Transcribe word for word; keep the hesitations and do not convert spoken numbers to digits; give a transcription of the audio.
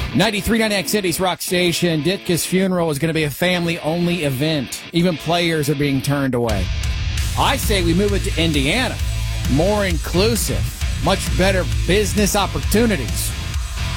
ninety-three point nine X City's Rock Station. Ditka's funeral is going to be a family-only event. Even players are being turned away. I say we move it to Indiana. More inclusive. Much better business opportunities.